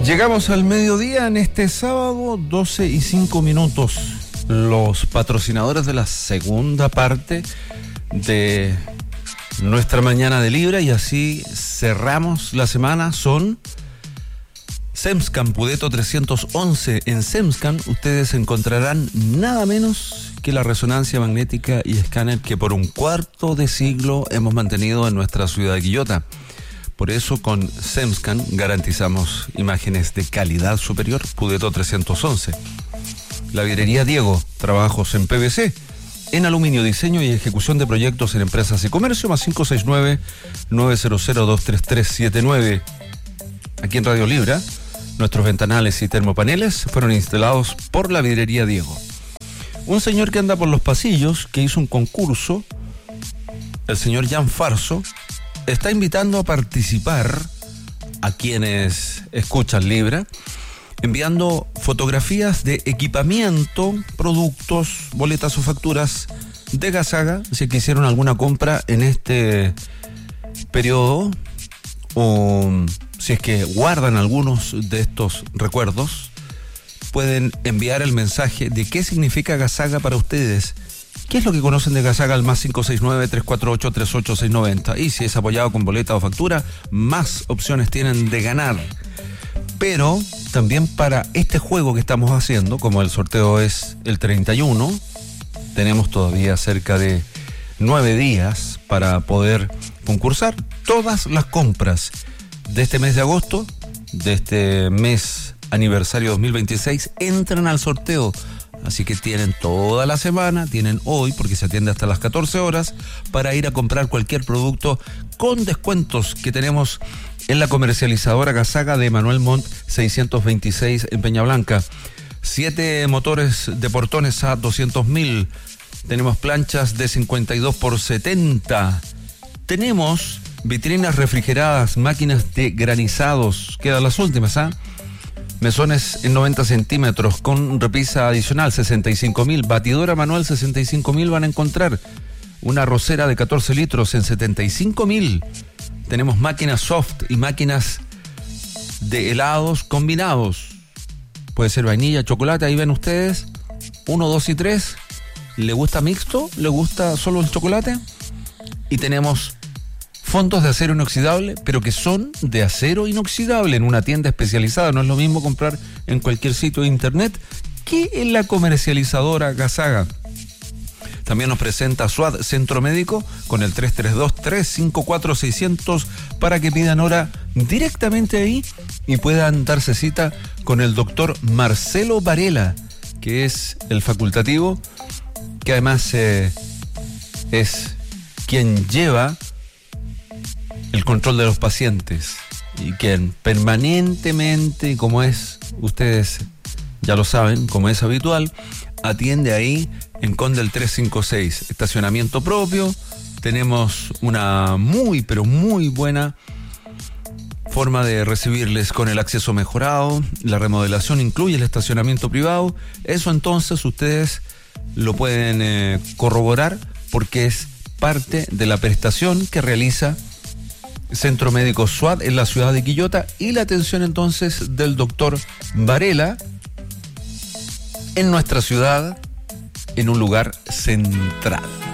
Llegamos al mediodía en este sábado, 12:05. Los patrocinadores de la segunda parte de nuestra mañana de Libra, y así cerramos la semana, son Semscan Pudeto 311. En Semscan ustedes encontrarán nada menos que la resonancia magnética y escáner que por un cuarto de siglo hemos mantenido en nuestra ciudad de Quillota. Por eso con Semscan garantizamos imágenes de calidad superior. Pudeto 311. La vidrería Diego, trabajos en PVC, en aluminio, diseño y ejecución de proyectos en empresas y comercio, más 569-900-23379. Aquí en Radio Libra, nuestros ventanales y termopaneles fueron instalados por la vidrería Diego. Un señor que anda por los pasillos, que hizo un concurso, el señor Jan Farso, está invitando a participar a quienes escuchan Libra, enviando fotografías de equipamiento, productos, boletas o facturas de Gasaga, si que hicieron alguna compra en este periodo, o si es que guardan algunos de estos recuerdos, pueden enviar el mensaje de qué significa Gasaga para ustedes. ¿Qué es lo que conocen de Gasaga al más 569-348-38690? Y si es apoyado con boleta o factura, más opciones tienen de ganar. Pero también para este juego que estamos haciendo, como el sorteo es el 31, tenemos todavía cerca de 9 días para poder concursar. Todas las compras de este mes de agosto, de este mes aniversario 2026, entran al sorteo. Así que tienen toda la semana, tienen hoy, porque se atiende hasta las 14 horas, para ir a comprar cualquier producto con descuentos que tenemos en la comercializadora Gasaga de Manuel Montt 626 en Peña Blanca. 7 motores de portones a 200.000. Tenemos planchas de 52 por 70. Tenemos vitrinas refrigeradas, máquinas de granizados. Quedan las últimas, ¿ah? Mesones en 90 centímetros con repisa adicional, 65.000. Batidora manual, 65.000 van a encontrar. Una arrocera de 14 litros en 75.000. Tenemos máquinas soft y máquinas de helados combinados. Puede ser vainilla, chocolate, ahí ven ustedes. 1, 2 y 3. ¿Le gusta mixto? ¿Le gusta solo el chocolate? Y tenemos fondos de acero inoxidable, pero que son de acero inoxidable en una tienda especializada. No es lo mismo comprar en cualquier sitio de internet que en la comercializadora Gasaga. También nos presenta SWAT Centro Médico con el 332-354-600 para que pidan hora directamente ahí y puedan darse cita con el doctor Marcelo Varela, que es el facultativo, que además es quien lleva el control de los pacientes y quien permanentemente, como es, ustedes ya lo saben, como es habitual, atiende ahí en Conde el 356, estacionamiento propio. Tenemos una muy, pero muy buena forma de recibirles con el acceso mejorado. La remodelación incluye el estacionamiento privado. Eso entonces ustedes lo pueden corroborar porque es parte de la prestación que realiza Centro Médico SWAT en la ciudad de Quillota, y la atención entonces del doctor Varela en nuestra ciudad, en un lugar central.